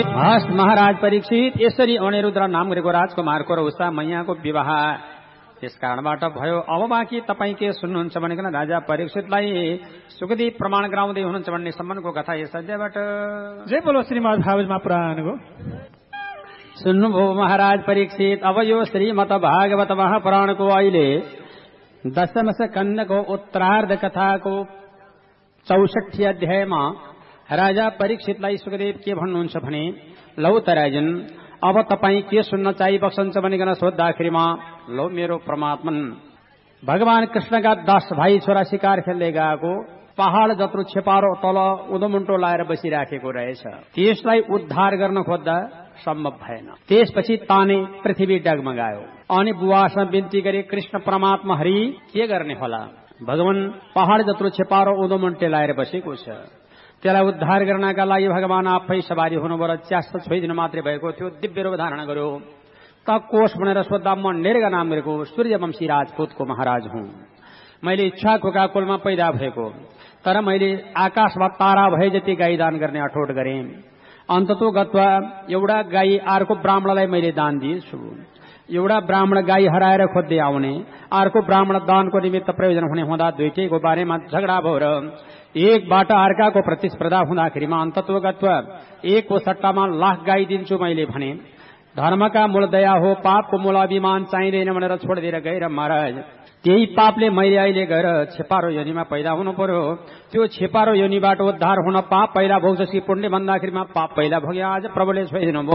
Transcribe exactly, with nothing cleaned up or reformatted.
हस् महाराज परीक्षित, यसरी अनिरुद्ध नाम गरेको राजकुमारको र उषा मैयाको विवाह त्यस कारणबाट भयो। अब बाँकी तपाईँ के सुन्नुहुन्छ भनेकन राजा परीक्षितलाई सुखदेव प्रमाण गराउँदै हुनुहुन्छ भन्ने सम्बन्धको कथा यस अध्यायबाट। जय बोलो श्रीमद् भागवत महापुराणको। सुन्नुभयो महाराज परीक्षित, अब यो श्रीमद् भागवत महापुराणको अहिले दशम स्कन्धको उत्तरार्ध कथाको चौसठी अध्यायमा राजा परीक्षितलाई सुखदेव के भन्नुहुन्छ भने, लौ त राजन, अब तपाईँ के सुन्न चाहिबक्सन्छ भनिकन सोद्धाखेरिमा, लौ मेरो परमात्मन, भगवान कृष्णका दश भाइ छोरा शिकार खेल्दै गएको पहाड़ जत्रो छेपारो तल उदोमुन्टो लाएर बसिराखेको रहेछ। त्यसलाई उद्धार गर्न खोज्दा सम्भव भएन। त्यसपछि ताने पृथ्वी डगमगायो अनि बुवासँग बिन्ती गरे, कृष्ण परमात्मा हरि के गर्ने होला, भगवान पहाड़ जत्रो छेपारो उदोमुन्टे लाएर बसेको छ, त्यसलाई उद्धार गर्नका लागि भगवान आफै सवारी हुनुभयो। च्यास छोइदिनु मात्रै भएको थियो, दिव्य रूप धारण गर्यो। त कोष भनेर सोद्धा, म नेर्गा नाम गरेको सूर्यवंशी राजपूतको महाराज हुँ। मैले इच्छाकुका कुलमा पैदा भएको, तर मैले आकाशमा तारा भए जति गाई दान गर्ने अठोट गरेँ। अन्ततो गत्वा एउटा गाई अर्को ब्राह्मणलाई मैले दान दिएछु। एउटा ब्राह्मण गाई हराएर खोज्दै आउने, अर्को ब्राह्मण दानको निमित्त प्रयोजन हुने हुँदा दुईटैको बारेमा झगडा भयो र एकबाट अर्काको प्रतिस्पर्धा हुँदाखेरिमा अन्तत्वगत्व एकको सट्टामा लाख गाई दिन्छु मैले भने। धर्मका मूल दया हो, पापको मूल अभिमान चाहिँदैन भनेर छोडिदिएर गएर महाराज त्यही पापले मैले अहिले गएर छेपारो योनिमा पैदा हुनु पर्यो। त्यो छेपारो योनिबाट उद्धार हुन पाप पहिला भोग्छ कि पुण्य भन्दाखेरिमा पाप पहिला भोग्यो। आज प्रभुले छोइदिनु